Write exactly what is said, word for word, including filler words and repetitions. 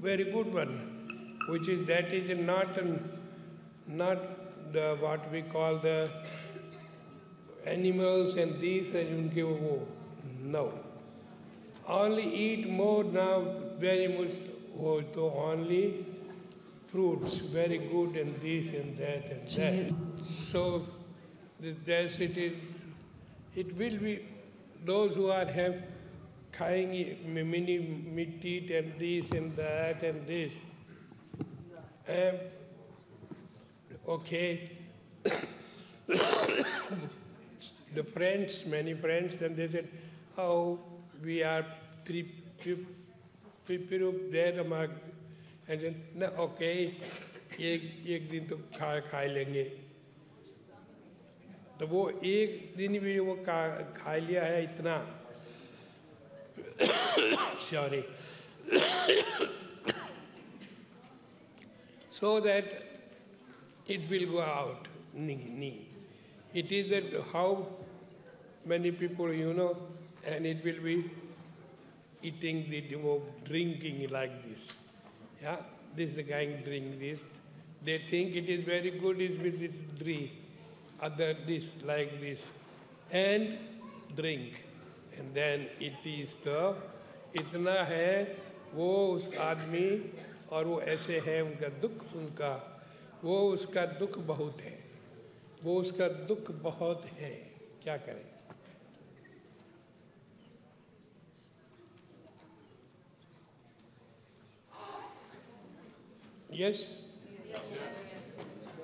very good one, which is that is not an, not the what we call the animals and these and unke wo. No. Only eat more now very much oh, so only fruits, very good and this and that and that. So that's it is it will be those who are have खाएंगे many meat and this and that and this. Um, okay. The friends, many friends, and they said, oh, we are three people there among, and then, no, okay, एक एक दिन तो खा खा लेंगे. तो वो एक दिन भी वो खा लिया है इतना. Sorry. So that it will go out. It is that how many people, you know, and it will be eating the drinking like this. Yeah, this guy drink this. They think it is very good. Is with this drink, other this like this, and drink, and then it is the इतना है वो उस आदमी और वो ऐसे है उनका दुख उनका वो उसका दुख बहुत है वो उसका दुख बहुत है क्या करें. Yes.